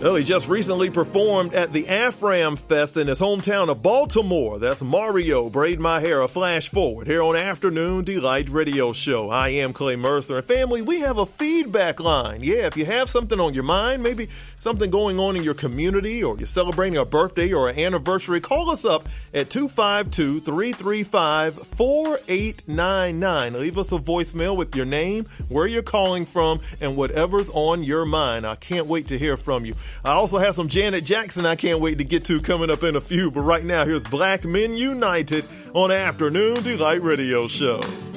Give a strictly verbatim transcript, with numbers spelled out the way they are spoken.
Well, he just recently performed at the Afram Fest in his hometown of Baltimore. That's Mario, Braid My Hair, a flash forward here on Afternoon Delight Radio Show. I am Clay Mercer. And family, we have a feedback line. Yeah, if you have something on your mind, maybe something going on in your community, or you're celebrating a birthday or an anniversary, call us up at two five two, three three five, four eight nine nine. Leave us a voicemail with your name, where you're calling from, and whatever's on your mind. I can't wait to hear from you. I also have some Janet Jackson I can't wait to get to coming up in a few, but right now here's Black Men United on Afternoon Delight Radio Show.